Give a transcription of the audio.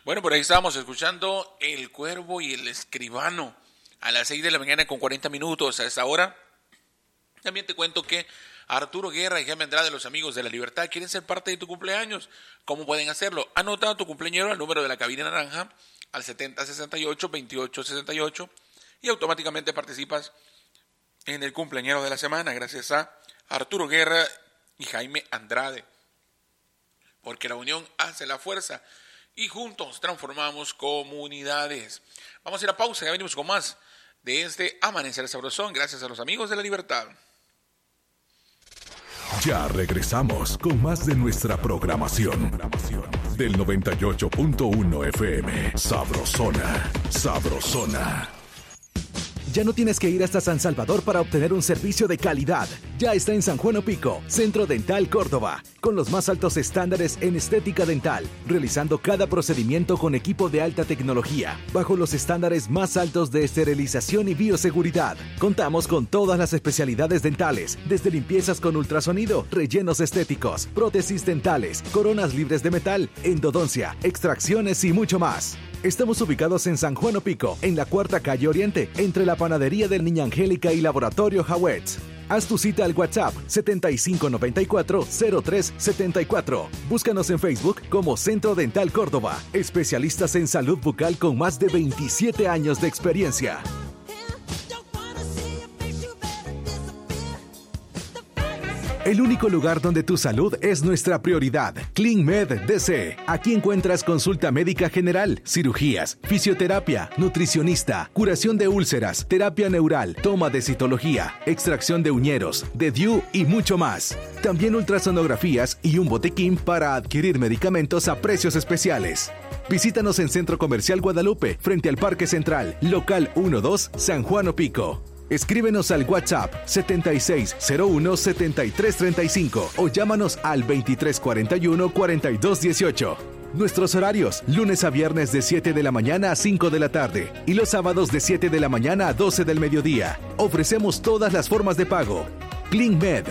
Bueno, por ahí estábamos escuchando El Cuervo y el Escribano a las 6 de la mañana con 40 minutos. A esta hora también te cuento que Arturo Guerra y Jaime Andrade, los amigos de La Libertad, quieren ser parte de tu cumpleaños. ¿Cómo pueden hacerlo? Anota a tu cumpleañero al número de la cabina naranja al 7068-2868 y automáticamente participas en el cumpleañero de la semana gracias a Arturo Guerra y Jaime Andrade. Porque la unión hace la fuerza y juntos transformamos comunidades. Vamos a ir a pausa, ya venimos con más de este Amanecer Sabrosón, gracias a los amigos de La Libertad. Ya regresamos con más de nuestra programación del 98.1 FM. Sabrosona, sabrosona. Ya no tienes que ir hasta San Salvador para obtener un servicio de calidad. Ya está en San Juan Opico, Centro Dental Córdoba, con los más altos estándares en estética dental, realizando cada procedimiento con equipo de alta tecnología, bajo los estándares más altos de esterilización y bioseguridad. Contamos con todas las especialidades dentales, desde limpiezas con ultrasonido, rellenos estéticos, prótesis dentales, coronas libres de metal, endodoncia, extracciones y mucho más. Estamos ubicados en San Juan Opico, en la Cuarta Calle Oriente, entre la Panadería del Niña Angélica y Laboratorio Hawetz. Haz tu cita al WhatsApp 7594-0374. Búscanos en Facebook como Centro Dental Córdoba. Especialistas en salud bucal con más de 27 años de experiencia. El único lugar donde tu salud es nuestra prioridad. CleanMed DC. Aquí encuentras consulta médica general, cirugías, fisioterapia, nutricionista, curación de úlceras, terapia neural, toma de citología, extracción de uñeros, de DIU y mucho más. También ultrasonografías y un botiquín para adquirir medicamentos a precios especiales. Visítanos en Centro Comercial Guadalupe, frente al Parque Central, local 12, San Juan Opico. Escríbenos al WhatsApp 7601-7335 o llámanos al 2341-4218. Nuestros horarios, lunes a viernes de 7 de la mañana a 5 de la tarde y los sábados de 7 de la mañana a 12 del mediodía. Ofrecemos todas las formas de pago. CleanMed